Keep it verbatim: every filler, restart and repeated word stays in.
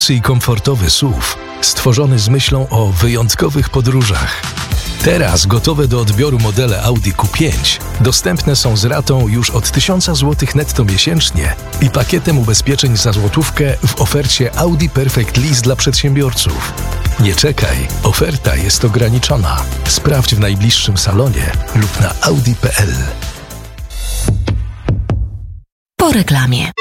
i komfortowy S U V stworzony z myślą o wyjątkowych podróżach. Teraz gotowe do odbioru modele Audi Q pięć dostępne są z ratą już od tysiąc złotych netto miesięcznie i pakietem ubezpieczeń za złotówkę w ofercie Audi Perfect Lease dla przedsiębiorców. Nie czekaj, oferta jest ograniczona. Sprawdź w najbliższym salonie lub na audi kropka p l. Po reklamie.